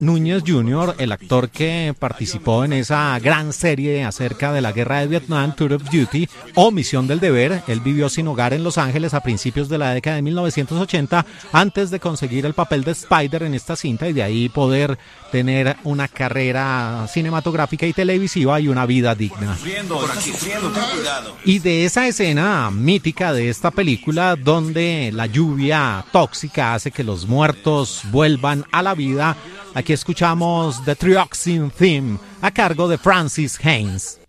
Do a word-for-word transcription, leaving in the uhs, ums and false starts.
Núñez junior, el actor que participó en esa gran serie acerca de la guerra de Vietnam, Tour of Duty o Misión del Deber. Él vivió sin hogar en Los Ángeles a principios de la década de mil novecientos ochenta antes de conseguir el papel de Spider en esta cinta y de ahí poder tener una carrera cinematográfica y televisiva y una vida digna. Y de esa escena mítica de esta película donde la lluvia tóxica hace que los muertos vuelvan a la vida, aquí escuchamos The Trioxin Theme a cargo de Francis Haynes.